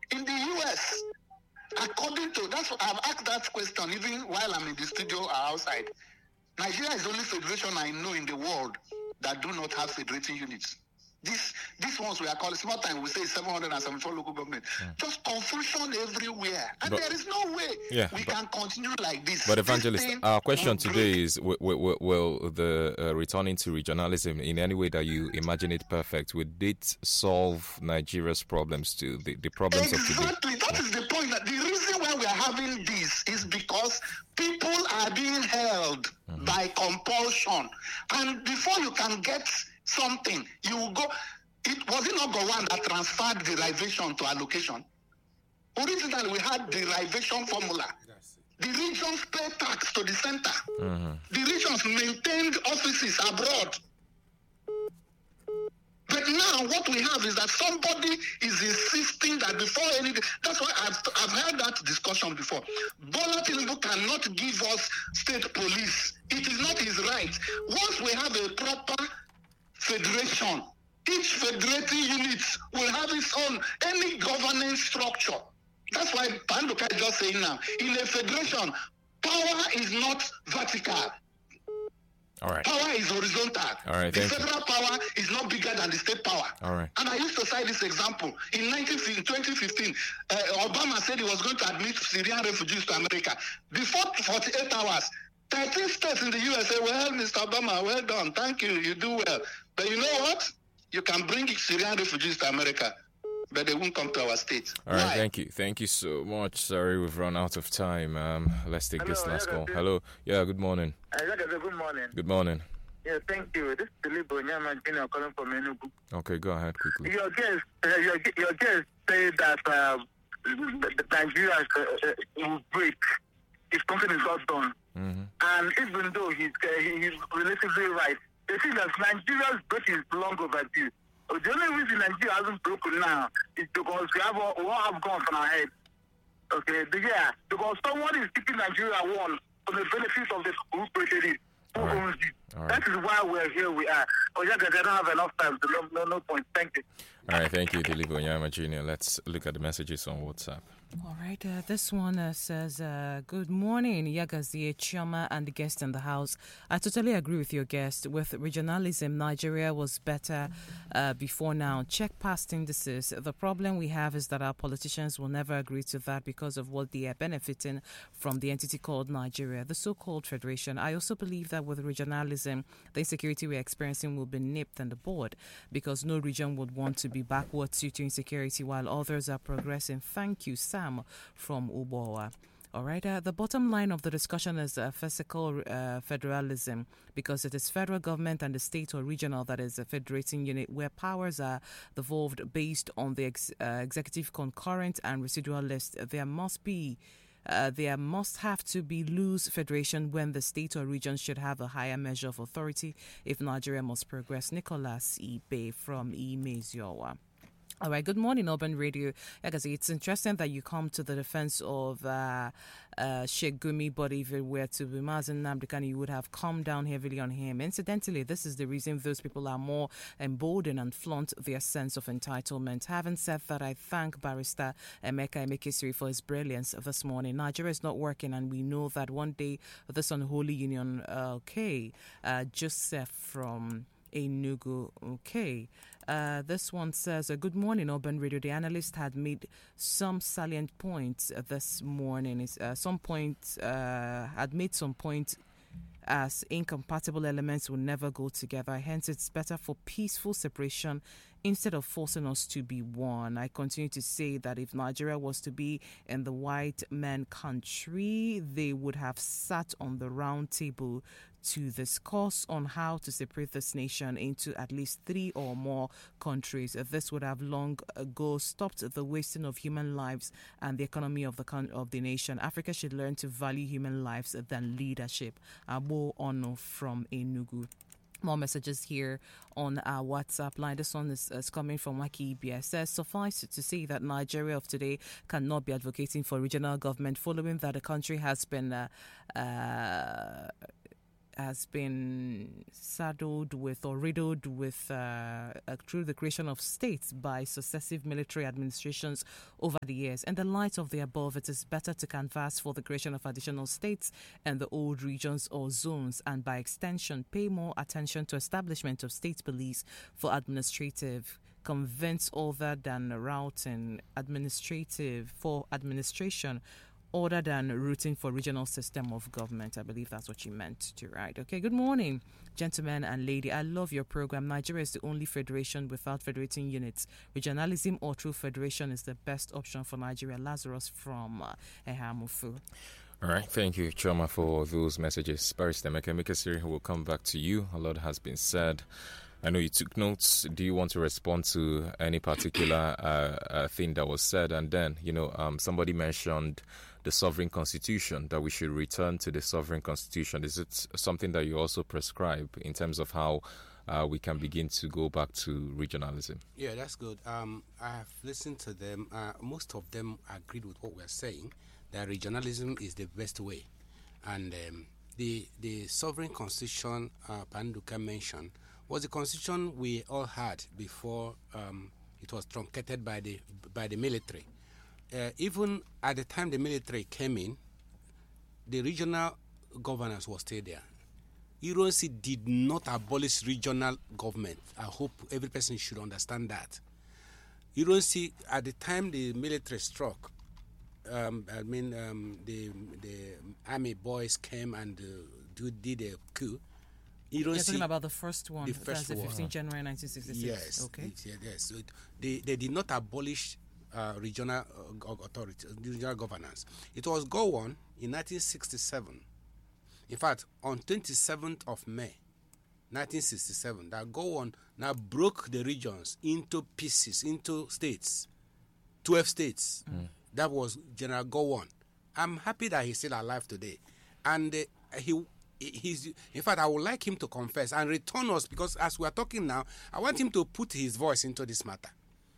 In the US, according to, that's what I've asked that question even while I'm in the studio or outside. Nigeria is the only federation I know in the world that do not have federating units. These ones we are calling small time, we say 774 local government. Just confusion everywhere. And there is no way we can continue like this. But Evangelist, our question today is, will the returning to regionalism in any way that you imagine it perfect, would it solve Nigeria's problems too, the problems of today? Exactly. That is the point. That the reason why we are having this is because people are being held by compulsion. And before you can get something, you will go. It was not Gowon that transferred derivation to allocation. Originally, we had derivation formula. The regions pay tax to the center. The regions maintained offices abroad. But now what we have is that somebody is insisting that before anything, that's why I've heard that discussion before. Bola Tinubu cannot give us state police. It is not his right. Once we have a proper federation, each federating unit will have its own, any governance structure. That's why Panduka is just saying now, in a federation, power is not vertical. All right. Power is horizontal. All right, the federal power is not bigger than the state power. All right. And I used to cite this example. In 2015, Obama said he was going to admit Syrian refugees to America. Before 48 hours, 13 states in the US say, well, Mr. Obama, well done. Thank you. You do well. But you know what? You can bring Syrian refugees to America, but they won't come to our state. All right, thank you. Thank you so much. Sorry, we've run out of time. Let's take this last call. Hello. Yeah, good morning. Good morning. Good morning. Yeah, thank you. This is Philip Onyama Jr. calling from Enugu. Okay, go ahead quickly. Your guest said that Nigeria will break if something is not done. And even though he's relatively right, they think that Nigeria's break is long overdue. The only reason Nigeria hasn't broken now is because we won't have guns on our head. Okay, because someone is keeping Nigeria one for the benefits of the who created it, who owns it. Right. That is why we're here. We are. Oh yeah, because I don't have enough time. No point. Thank you. All right, thank you, Dilip Onyama Jr. Let's look at the messages on WhatsApp. All right, this one says, good morning, Yagazie, Chioma, and the guest in the house. I totally agree with your guest. With regionalism, Nigeria was better before now. Check past indices. The problem we have is that our politicians will never agree to that because of what they are benefiting from the entity called Nigeria, the so-called federation. I also believe that with regionalism, the insecurity we're experiencing will be nipped in the bud because no region would want to be backwards due to insecurity while others are progressing. Thank you, Sam from Uboa. All right, the bottom line of the discussion is physical federalism because it is federal government and the state or regional that is a federating unit where powers are devolved based on the executive concurrent and residual list. There must have to be loose federation when the state or region should have a higher measure of authority if Nigeria must progress. Nicholas Ibe from Imeziowa. All right, good morning, Urban Radio. It's interesting that you come to the defense of Sheikh Gumi, but if it were to be Mazen Nnamdi Kanu, you would have come down heavily on him. Incidentally, this is the reason those people are more emboldened and flaunt their sense of entitlement. Having said that, I thank Barrister Emeka Emekesiri for his brilliance this morning. Nigeria is not working, and we know that one day this unholy union, Joseph from Enugu, this one says, good morning, Urban Radio. The analyst had made some salient points this morning. Had made some points as incompatible elements will never go together. Hence, it's better for peaceful separation instead of forcing us to be one. I continue to say that if Nigeria was to be in the white man country, they would have sat on the round table to discuss on how to separate this nation into at least 3 or more countries. This would have long ago stopped the wasting of human lives and the economy of the nation. Africa should learn to value human lives than leadership. Abo Ono from Enugu. More messages here on our WhatsApp line. This one is coming from Waki Ibia. Says, suffice it to say that Nigeria of today cannot be advocating for regional government following that the country has been has been saddled with or riddled with through the creation of states by successive military administrations over the years. In the light of the above, it is better to canvass for the creation of additional states and the old regions or zones, and by extension, pay more attention to establishment of state police for administrative convince other than routing administrative for administration other than rooting for regional system of government. I believe that's what you meant to write. Okay, good morning, gentlemen and lady. I love your program. Nigeria is the only federation without federating units. Regionalism or true federation is the best option for Nigeria. Lazarus from Ehamufu. All right, thank you, Choma, for those messages. Barrister Emeka Emekesiri will come back to you. A lot has been said. I know you took notes. Do you want to respond to any particular thing that was said? And then, somebody mentioned the sovereign constitution, that we should return to the sovereign constitution. Is it something that you also prescribe in terms of how we can begin to go back to regionalism? Yeah, that's good. I have listened to them. Most of them agreed with what we're saying, that regionalism is the best way. And the sovereign constitution Panduka mentioned was the constitution we all had before it was truncated by the military. Even at the time the military came in, the regional governance was still there. Ironsi did not abolish regional government. I hope every person should understand that. Ironsi, at the time the military struck, the army boys came and did a coup. You're talking about the first one. That's the 15th January 1966. Yes. Okay. Yes. So they did not abolish regional authority, regional governance. It was go on in 1967. In fact, on 27th of May, 1967, that go on now broke the regions into pieces, into states, 12 states. That was General Gowon. I'm happy that he's still alive today, and he's. In fact, I would like him to confess and return us, because as we are talking now, I want him to put his voice into this matter.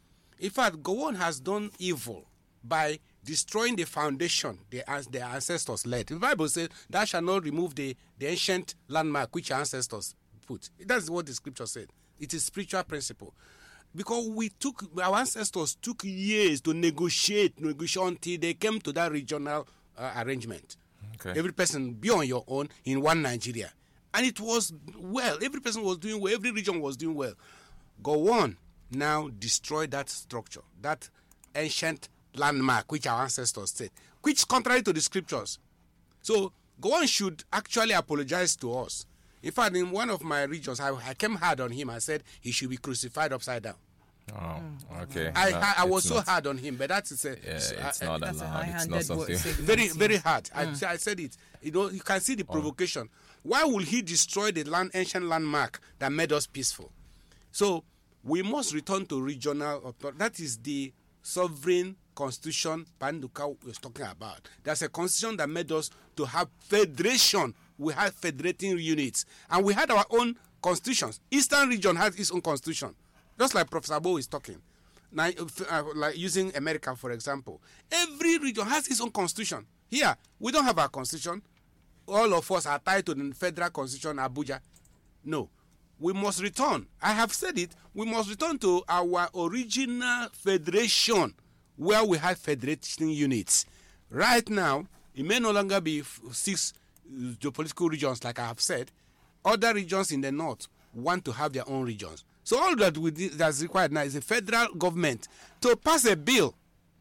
In fact, Gowon has done evil by destroying the foundation their ancestors laid. The Bible says, "Thou shalt not remove the ancient landmark which your ancestors put." That's what the scripture said. It is spiritual principle. Because our ancestors took years to negotiate until they came to that regional arrangement. Okay. Every person be on your own in one Nigeria. And it was well. Every person was doing well. Every region was doing well. Go on now destroy that structure, that ancient landmark which our ancestors said, which contrary to the scriptures. So Go on should actually apologize to us. In fact, in one of my regions, I came hard on him. I said he should be crucified upside down. Oh, okay. I was so hard on him, but that's it's not allowed. It's not something. Very, very hard. I said it. You can see the provocation. Why will he destroy the ancient landmark that made us peaceful? So we must return to regional authority. That is the sovereign constitution Panduka was talking about. That's a constitution that made us to have federation. We had federating units, and we had our own constitutions. Eastern region has its own constitution. Just like Professor Bo is talking, now, like using America, for example. Every region has its own constitution. Here, we don't have our constitution. All of us are tied to the federal constitution, Abuja. No. We must return. I have said it. We must return to our original federation where we had federating units. Right now, it may no longer be 6 geopolitical regions, like I have said. Other regions in the north want to have their own regions. So all that's required now is a federal government to pass a bill.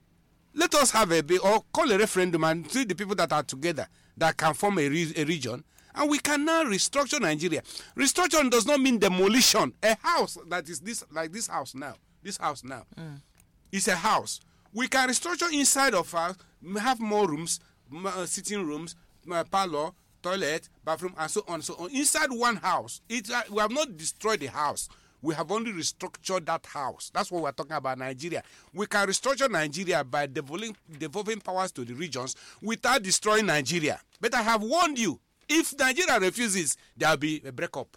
Let us have a bill or call a referendum and see the people that are together that can form a region, and we can now restructure Nigeria. Restructuring does not mean demolition. A house that is this house now is a house. We can restructure inside of us, have more rooms, sitting rooms, parlor, toilet, bathroom, and so on. So on. Inside one house, we have not destroyed the house. We have only restructured that house. That's what we're talking about, Nigeria. We can restructure Nigeria by devolving powers to the regions without destroying Nigeria. But I have warned you, if Nigeria refuses, there will be a breakup.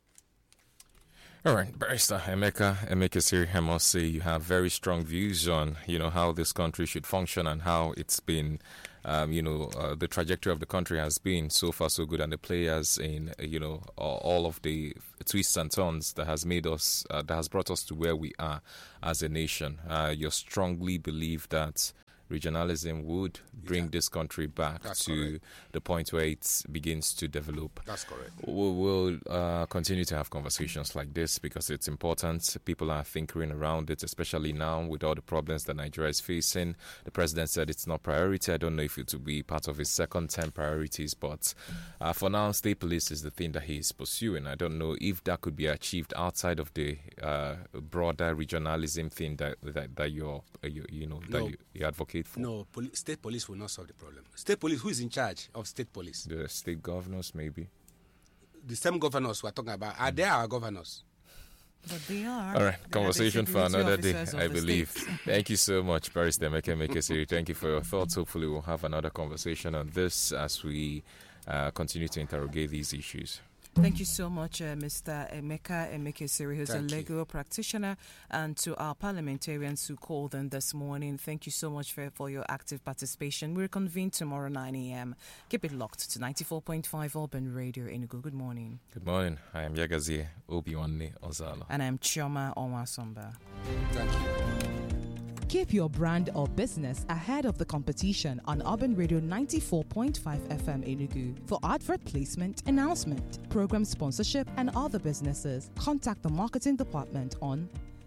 All right, Barrister Emeka Emekesiri, I must say you have very strong views on, how this country should function and how it's been the trajectory of the country has been so far so good, and the players in all of the twists and turns that has made us that has brought us to where we are as a nation. You strongly believe that regionalism would bring this country back to the point where it begins to develop. That's correct. We'll continue to have conversations like this because it's important. People are thinking around it, especially now with all the problems that Nigeria is facing. The president said it's not priority. I don't know if it will be part of his second term priorities, but for now, state police is the thing that he is pursuing. I don't know if that could be achieved outside of the broader regionalism thing that you advocate for. No, state police will not solve the problem. State police, who is in charge of state police? The state governors, maybe. The same governors we're talking about, are they our governors? But they are. All right, conversation for another day, I believe. Thank you so much, Barrister Emeka Emekesiri. Thank you for your thoughts. Hopefully we'll have another conversation on this as we continue to interrogate these issues. Thank you so much, Mr. Emeka Emekesiri, who's a legal practitioner, and to our parliamentarians who called in this morning. Thank you so much for your active participation. We'll convene tomorrow 9 a.m. Keep it locked to 94.5 Urban Radio Enugu. Good morning. Good morning. I am Yagazie Obiwanne Ozalo. And I'm Chioma Onwasomba. Thank you. Keep your brand or business ahead of the competition on Urban Radio 94.5 FM Enugu. For advert placement, announcement, program sponsorship, and other businesses, contact the marketing department on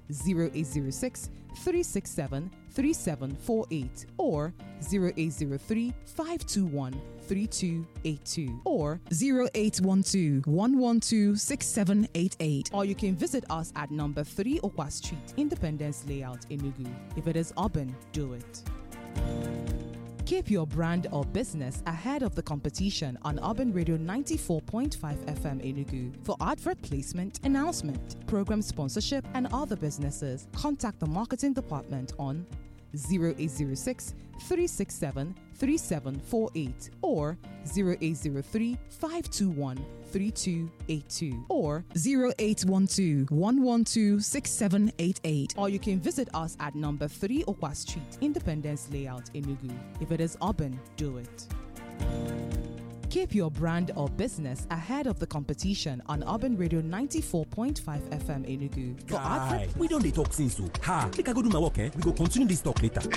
0806 367 3748 or 0803 521 3282 or 0812 112 6788, or you can visit us at number 3 Okwa Street, Independence Layout, Enugu. If it is urban, do it. Keep your brand or business ahead of the competition on Urban Radio 94.5 FM Enugu. For advert placement, announcement, program sponsorship, and other businesses, contact the marketing department on 0806 367 3748 or 0803 521 3282 or 0812 112 6788, or you can visit us at number 3 Okwa Street, Independence Layout, Enugu. If it is urban, do it. Keep your brand or business ahead of the competition on Urban Radio 94.5 FM Enugu. For advert, we don't talk since so. Make I go do my work, We go continue this talk later.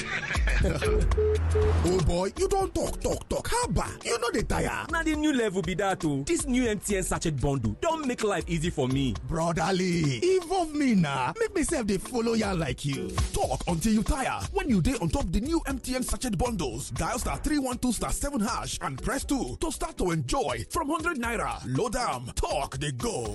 Oh boy, you don't talk. How about? You know the tire. Now the new level be that too. This new MTN sachet bundle don't make life easy for me. Brotherly, involve me now. Make myself they follow ya like you. Talk until you tire. When you day on top the new MTN sachet bundles, dial *312*7# and press 2 to start to enjoy from 100 naira. Low down, talk they go.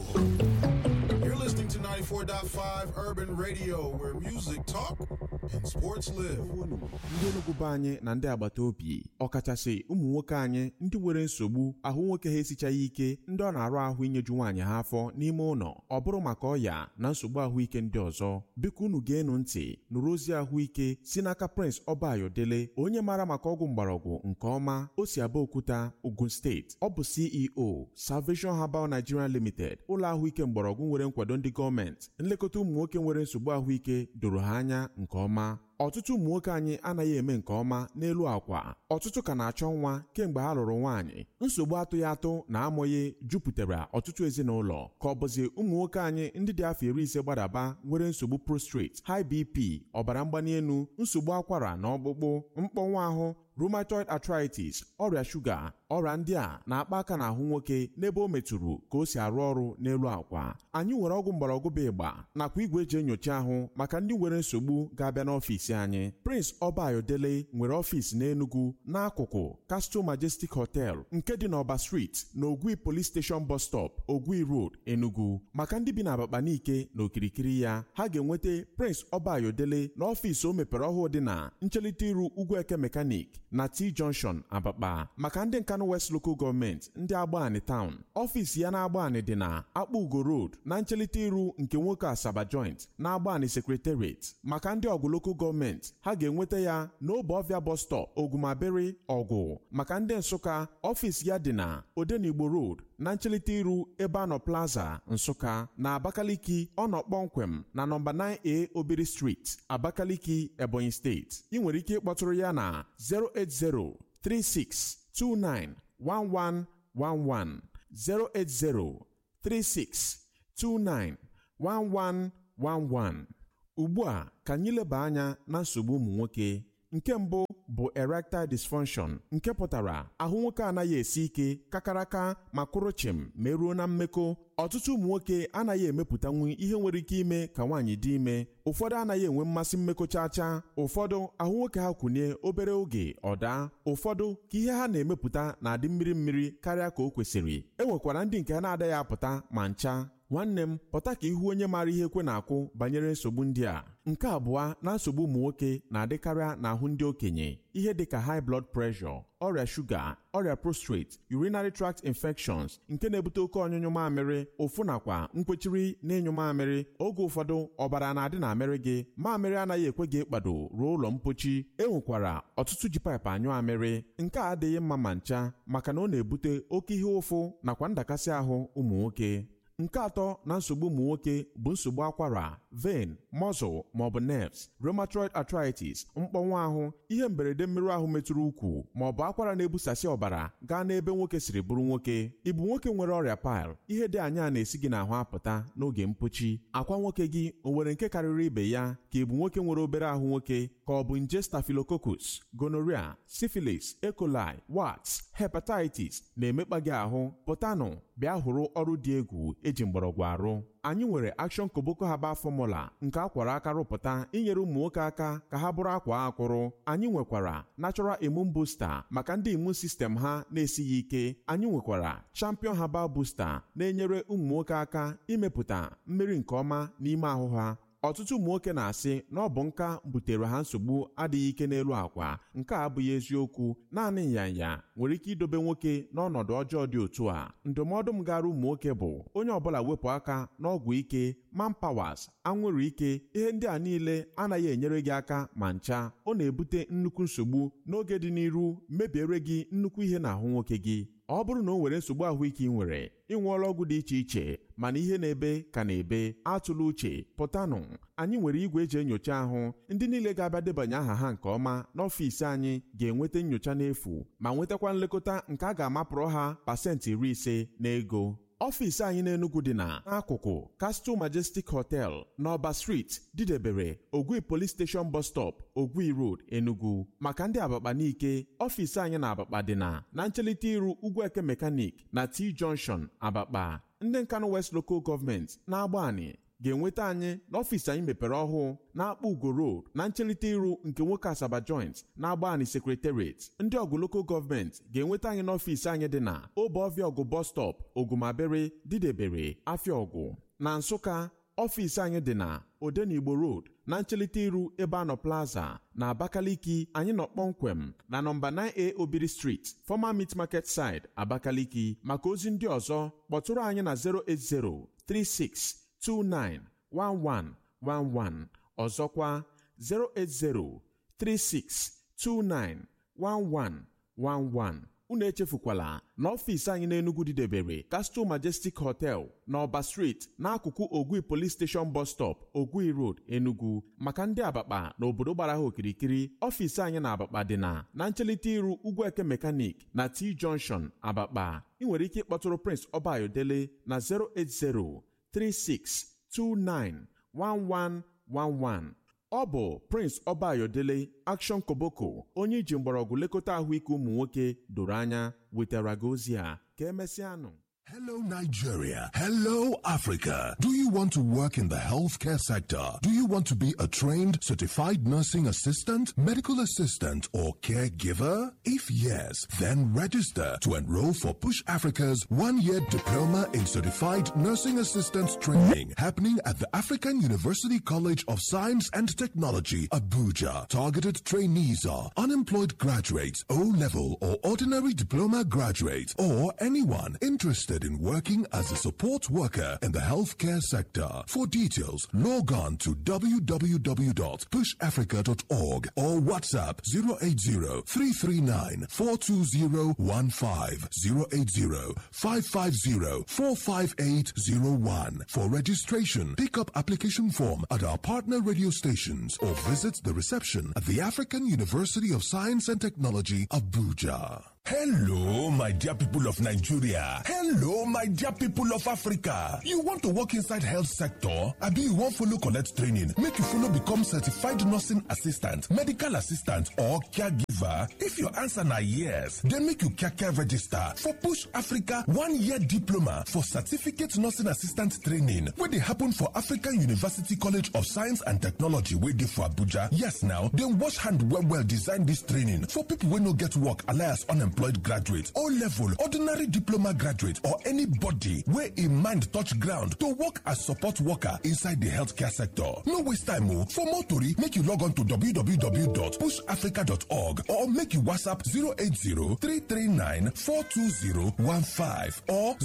You're listening to 94.5 Urban Radio, where music talk and sports live. Ndị Enugu anyị na ndị agbata obi, ọkachasị ụmụ nwoke anyị ndị nwere nsogbu ahụ nwoke ha esichaghị ike, ndị ọ na-arụ ahụ inyeju nwaanyị ha afọ n'ime ụlọ, ọ bụrụ maka ọya na nsogbu ahụike ndị ọzọ. Biko unu ga-enu ntị nụrụ ozi ahụike si n'aka Prince Obayodele, onye mara maka ọgwụ mgbọrọgwụ nke ọma, o si Abeokuta, Ogun State. Ọ bụ CEO Salvation Herbal Nigeria Limited, ụlọ ahụike mgbọrọgwụ nwere nkwado ndị gọọmenti. Nlekọta ụmụ nwoke nwere nsogbu ahụike doro ha anya nke ọma. Ọtụtụ ụmụ nwoke anyị anaghị eme nke ọma n'elu akwa. Ọtụtụ ka na-achọ nwa kemgbe ha lụrụ nwaanyị. Nsogbu atụghị atụ na amụghị jupụtara ọtụtụ ezinụlọ. Ka ọ bụzi ụmụ nwoke anyị ndị dị afọ 50 gbadaba nwere nsogbu prostrate, high BP, ọbara mgbali elu, nsogbu akwara na ọkpụkpụ, mkpọnwụ ahụ, rheumatoid arthritis, ọrịa shuga. Ọrịa ndị a na-akpa aka n'ahụ nwoke n'ebe o metụrụ ka o si arụ ọrụ n'elu akwa. Anyị nwere ọgwụ mgbọrọgwụ bụ ịgba nakwa igwe eji enyocha ahụ maka ndị nwere nsogbu ga-abịa n'ọfịs anyị. Prince Obayodele nwere ọfịs n'Enugu n'akụkụ Castle Majestic Hotel nke dị n'Ọba Street na Ogui Police Station Bus Stop, Ogui Road, Enugu. Maka ndị bi na Abakaliki na okirikiri ya, ha ga-enweta Prince Obayodele n'ọfịs o mepere ọhụụ dị na nchelite iru Ugwueke Mechanic na T Junction, Abakpa. Maka ndị Nkanu West Local Government ndị Agbani Town, ọfịs ya na Agbani dị na Akpa Ugo Road na nchelite iru nke nwoke Asaba Joint na Agbani Secretariat. Maka ndị Ọgụ Local Government, ha ga-enweta ya n'Obofia Bus Stop, Ogumabere, Ọgụ. Maka ndị Nsụka, ọfịs ya dị na Odenigbo Road na nchelite iru Ebano Plaza, Nsụka. Na Abakaliki, ọ nọ kpọmkwem na nọmba 9A Obiri Street, Abakaliki, Ebonyi State. Ị nwere ike ịkpọtụrụ ya na 080 3629 1111 080 3629 1111. Ugbu a ka anyị leba anya na nsogbu ụmụ nwoke. Nke mbụ bụ erectile dysfunction, nke pụtara ahụ nwoke anaghị esi ike kakaraka ma kwụrụ chịm meruo na mmekọ. Ọtụtụ ụmụ nwoke anaghị emepụtanwu ihe nwere ike ime ka nwaanyị dị ime. Ụfọdụ anaghị enwe mmasị mmekọ chacha. Ụfọdụ ahụ nwoke ha kwụnye obere oge ọ daa. Ụfọdụ ka ihe ha na-emepụta na-adị mmiri mmiri karịa ka o kwesịrị. Enwekwara ndị nke ha na-adaghị apụta ma ncha. Nwanne m, pụta ka ihu onye maara ihe ekwe na-akwụ banyere nsogbu ndị a. Nke abụọ na nsogbu ụmụ nwoke na-adịkarịa n'ahụ ndị okenye. Ihe dịka high blood pressure, ọrịa shuga, ọrịa prostate, urinary tract infections nke na-ebute oke ọnyụnyụ mamịrị, ụfụ nakwa nkwechiri n'ịnyụ mamịrị. Oge ụfọdụ ọbara na-adị n'amịrị gị, mamịrị anaghị ekwe gị ịkpado ruo ụlọ mpochi. Enwekwara ọtụtụ ji paịpụ anyụ amịrị. Nke a adịghị mma ma ncha maka na ọ na-ebute oke ihe ụfụ nakwa ndakasị ahụ ụmụ nwoke. Nke atọ na nsogbu ụmụ nwoke bụ nsogbu akwara, vein, muscle maọbụ nerves, rheumatoid arthritis, mkpọnwụ ahụ, ihe mberede mmerụ ahụ metụrụ ukwu maọbụ akwara na-ebusasị ọbara gaa n'ebe nwoke siri bụrụ nwoke. Ịbụ nwoke nwere ọrịa pile, ihe dị anya na-esi gị n'ahụ apụta n'oge mpochi. Akwa nwoke gị o nwere nke karịrị ibe ya? Ka ịbụ nwoke nwere obere ahụ nwoke, ka ọ bụ nje staphylococcus, gonorrhea, syphilis, E. coli, warts, hepatitis na-emekpa gị ahụ? Pụtanụ bịa hụrụ ọrụ dị egwu eji mgbọrọgwụ arụ. Anyị nwere Action Koboko Herbal Formula nke akwara aka rụpụta inyere ụmụ nwoke aka ka ha bụrụ akwa akwụrụ. Anyị nwekwara Natural Immune Booster maka ndị immune system ha na-esighị ike. Anyị nwekwara Champion Herbal Booster na-enyere ụmụ nwoke aka imepụta mmiri nke ọma n'ime ahụ ha. Ọtụtụ ụmụ nwoke na-asị na ọ bụ nka butere ha nsogbu adịghị ike n'elu akwa. Nke a abụghị eziokwu. Naanị nyanya nwere ike idobe nwoke n'ọnọdụ ọjọọ dị otu a. Ndụmọdụ m gara ụmụ nwoke bụ onye ọbụla wepụ aka n'ọgwụ ike, manpowers, anwụrụ ike. Ihe ndị a niile anaghị enyere gị aka ma ncha. Ọ na-ebute nnukwu nsogbu n'oge dị n'iru, mebiere gị nnukwu ihe n'ahụ nwoke gị. Ọ bụrụ na o nwere nsogbu ahụike ị nwere, ị ṅụọla ọgwụ dị iche iche mana ihe na-ebe ka na-ebe, atụla uche, pụtanụ. Anyị nwere igwe eji enyocha ahụ. Ndị niile ga-abịa debanye aha ha nke ọma n'ọfịs anyị ga-enweta nyocha n'efu ma nwetakwa nlekọta nke a ga-amapụrụ ha pasentị 50 n'ego. Ọfịs anyị n'Enugu dị n'akụkụ Castle Majestic Hotel n'Ọba Street, Didebere, Ogui Police Station Bus Stop, Ogui Road, Enugu. Maka ndị Abakpa n'ike, ọfịs anyị na Abakpa dị na nchelite iru Ugwueke Mechanic na T Junction, Abakpa. Ndị Nkanu West Local Government na-agba anyị ga-enweta anyị n'ọfịs anyị mepere ọhụụ na-akpọ Ugo Road na nchelite iru nke nwoke Asaba Joint na-agba anyị Secretariat. Ndị Ọgụ Local Government ga-enweta anyị n'ọfịs anyị dị na Obeọfịa Ọgụ Bus Stop, Ogumabere, Didebere, Afịaọgụ. Na Nsụka, ọfịs anyị dị na Odenigbo Road na nchelite iru Ebeano Plaza. Na Abakaliki, anyị nọ kpọmkwem na nọmba 9A Obiri Street, Former Meat Market Side, Abakaliki. Maka ozi ndị ọzọ kpọtụrụ anyị na 08036291111. Ọzọkwa 08036291111. Unu echefukwala na ọfịs anyị n'Enugu didebere Castle Majestic Hotel n'Ọba Street n'akụkụ Ogui Police Station Bus Stop, Ogui Road, Enugu. Maka ndị Abakpa na obodo gbara ha okirikiri, ọfịs anyị na Abakpa dị na nchelite iru Ugwueke Mechanic na T Junction, Abakpa. Ị nwere ike ịkpọtụrụ Prince Obayodele na 08036291111. Ọ bụ Prince Obayodele, Action Koboko, onye iji mgbọrọgwụ lekọta ahụike ụmụ nwoke doro anya wetara gị ozi a. Ka emesịanụ. Hello, Nigeria. Hello, Africa. Do you want to work in the healthcare sector? Do you want to be a trained, certified nursing assistant, medical assistant, or caregiver? If yes, then register to enroll for Push Africa's one-year diploma in certified nursing assistant training happening at the African University College of Science and Technology, Abuja. Targeted trainees are unemployed graduates, O-level or ordinary diploma graduates, or anyone interested interested in working as a support worker in the healthcare sector. For details, log on to www.pushafrica.org or WhatsApp 080-339-42015, 080-550-45801. For registration, pick up application form at our partner radio stations or visit the reception at the African University of Science and Technology, Abuja. Hello, my dear people of Nigeria. Hello, my dear people of Africa. You want to work inside health sector? Abi you want follow collect training? Make you follow become certified nursing assistant, medical assistant, or caregiver? If your answer na yes, then make you kaka register for Push Africa 1-year diploma for certificate nursing assistant training, where they happen for African University College of Science and Technology, where they for Abuja. Yes, now, then wash hand well design this training for people who no get work alias unemployed graduate, O-level, ordinary diploma graduate, or anybody where a mind touch ground to work as support worker inside the healthcare sector. No waste time, oh. For more tori, make you log on to www.pushafrica.org or make you WhatsApp 080-339-42015 or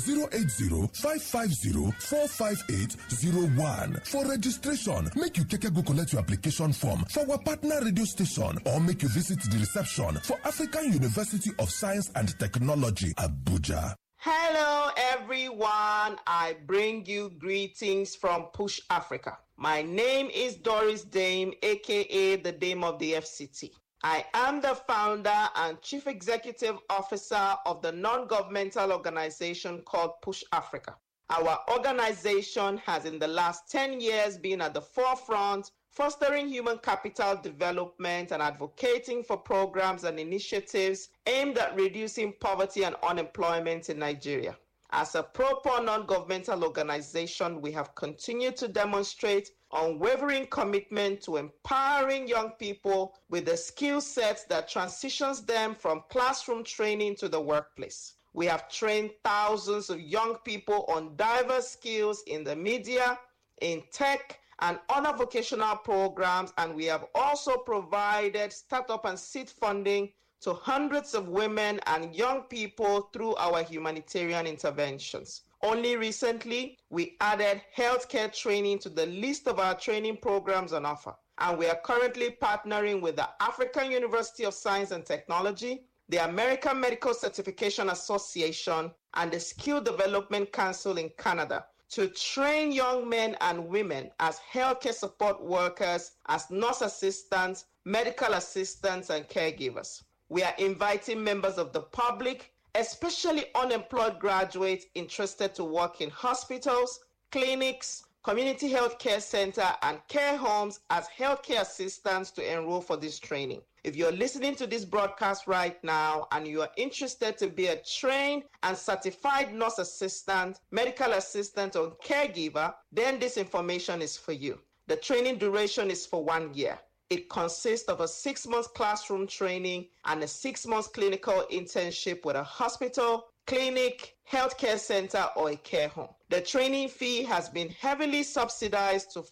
080-550-45801. For registration, make you keke go collect your application form for our partner radio station or make you visit the reception for African University of Science and Technology, Abuja. Hello everyone, I bring you greetings from Push Africa. My name is Doris Dame, aka the Dame of the FCT. I am the founder and chief executive officer of the non-governmental organization called Push Africa. Our organization has in the last 10 years been at the forefront, fostering human capital development and advocating for programs and initiatives aimed at reducing poverty and unemployment in Nigeria. As a proper non-governmental organization, we have continued to demonstrate unwavering commitment to empowering young people with the skill sets that transitions them from classroom training to the workplace. We have trained thousands of young people on diverse skills in the media, in tech, and other vocational programs, and we have also provided startup and seed funding to hundreds of women and young people through our humanitarian interventions. Only recently, we added healthcare training to the list of our training programs on offer, and we are currently partnering with the African University of Science and Technology, the American Medical Certification Association, and the Skill Development Council in Canada to train young men and women as healthcare support workers, as nurse assistants, medical assistants, and caregivers. We are inviting members of the public, especially unemployed graduates interested to work in hospitals, clinics, community healthcare center, and care homes as healthcare assistants to enroll for this training. If you're listening to this broadcast right now and you are interested to be a trained and certified nurse assistant, medical assistant, or caregiver, then this information is for you. The training duration is for 1 year. It consists of a 6-month classroom training and a 6-month clinical internship with a hospital, clinic, healthcare center, or a care home. The training fee has been heavily subsidized to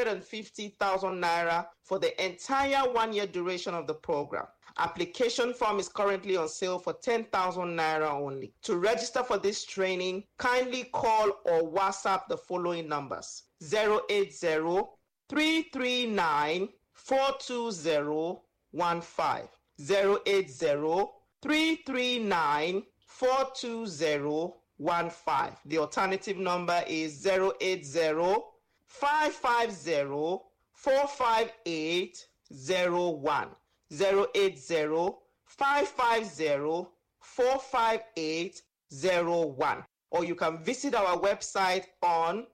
550,000 naira for the entire 1-year duration of the program. Application form is currently on sale for 10,000 naira only. To register for this training, kindly call or WhatsApp the following numbers: 080-339-42015, 080-339-42015. The alternative number is 080-550-45801. 080-550-45801. Or you can visit our website on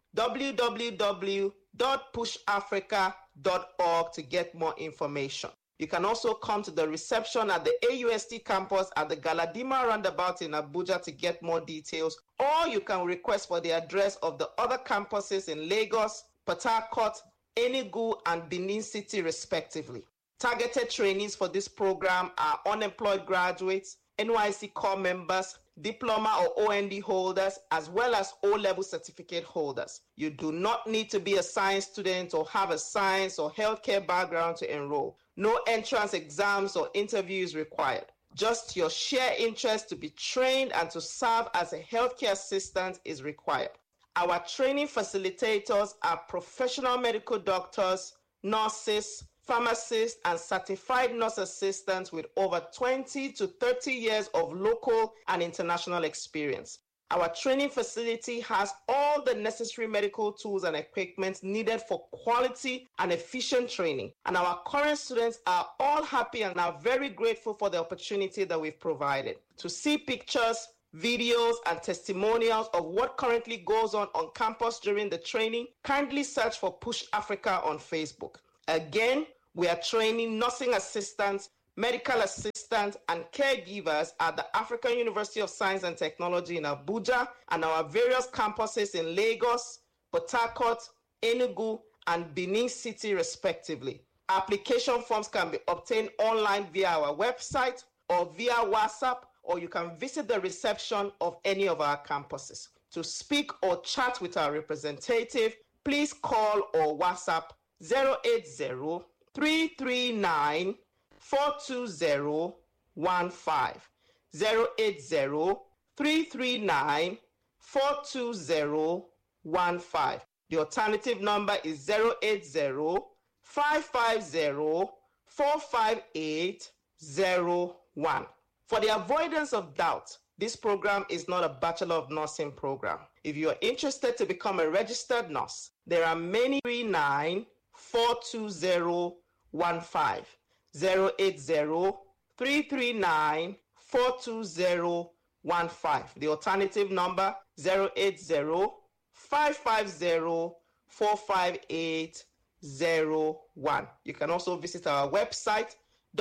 www.pushafrica.org to get more information. You can also come to the reception at the AUST campus at the Galadima roundabout in Abuja to get more details, or you can request for the address of the other campuses in Lagos, Port Harcourt, Enugu, and Benin City, respectively. Targeted trainees for this program are unemployed graduates, NYSC core members, diploma or OND holders, as well as O-level certificate holders. You do not need to be a science student or have a science or healthcare background to enroll. No entrance exams or interviews required. Just your sheer interest to be trained and to serve as a healthcare assistant is required. Our training facilitators are professional medical doctors, nurses, pharmacists, and certified nurse assistants with over 20 to 30 years of local and international experience. Our training facility has all the necessary medical tools and equipment needed for quality and efficient training. And our current students are all happy and are very grateful for the opportunity that we've provided. To see pictures, videos, and testimonials of what currently goes on campus during the training, kindly search for Push Africa on Facebook. Again, we are training nursing assistants, medical assistants, and caregivers at the African University of Science and Technology in Abuja and our various campuses in Lagos, Port Harcourt, Enugu, and Benin City, respectively. Application forms can be obtained online via our website or via WhatsApp, or you can visit the reception of any of our campuses. To speak or chat with our representative, please call or WhatsApp 080-339-42015, 080-339-42015. The alternative number is 080-550-45801. For the avoidance of doubt, this program is not a Bachelor of Nursing program. If you are interested to become a registered nurse, there are many 080-339-42015. 080-339-42015. The alternative number 080-550-45801. You can also visit our website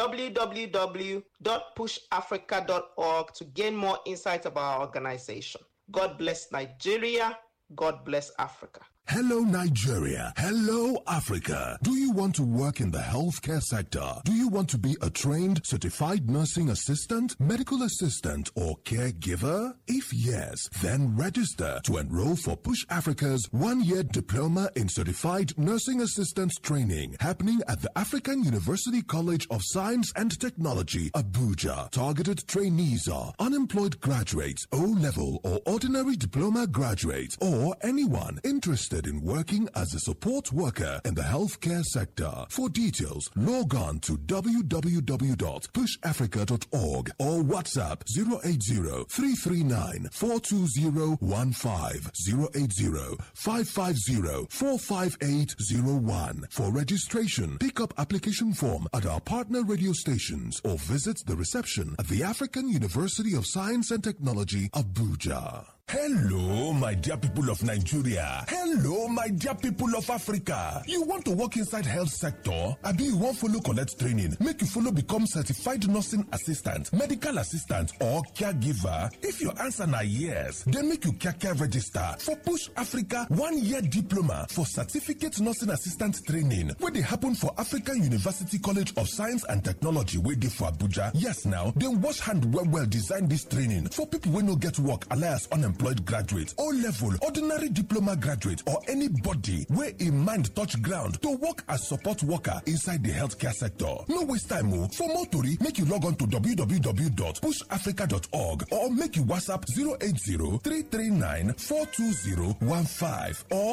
www.pushafrica.org to gain more insight about our organization. God bless Nigeria. God bless Africa. Hello, Nigeria. Hello, Africa. Do you want to work in the healthcare sector? Do you want to be a trained, certified nursing assistant, medical assistant, or caregiver? If yes, then register to enroll for Push Africa's one-year diploma in certified nursing assistant training happening at the African University College of Science and Technology, Abuja. Targeted trainees are unemployed graduates, O-level or ordinary diploma graduates, or anyone interested in working as a support worker in the healthcare sector. For details, log on to www.pushafrica.org or WhatsApp 080-339-42015, 080-550-45801. For registration, pick up application form at our partner radio stations or visit the reception at the African University of Science and Technology, Abuja. Hello, my dear people of Nigeria. Hello, my dear people of Africa. You want to work inside health sector? Abi you want follow collect training? Make you follow become certified nursing assistant, medical assistant, or caregiver? If your answer na yes, then make you care register for Push Africa one-year diploma for certificate nursing assistant training, where they happen for African University College of Science and Technology, where they for Abuja. Yes, now, then wash hand well design this training for people who no get work, alias unemployed graduate, O-level, ordinary diploma graduate, or anybody where a mind touch ground to work as support worker inside the healthcare sector. No waste time. For more tori, make you log on to www.pushafrica.org or make you WhatsApp 080-339-42015 or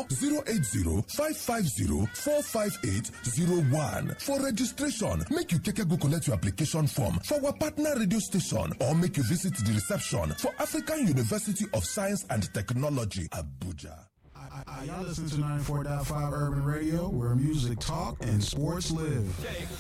080-550-45801. For registration, make you go collect your application form for our partner radio station or make you visit the reception for African University of Science and Technology, Abuja. Y'all listen to 94.5 Urban Radio, where music talk and sports live.